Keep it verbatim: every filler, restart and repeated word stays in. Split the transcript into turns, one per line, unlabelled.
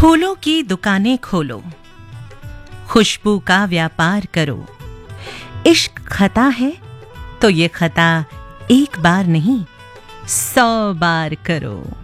फूलों की दुकानें खोलो, खुशबू का व्यापार करो। इश्क खता है तो ये खता एक बार नहीं सौ बार करो।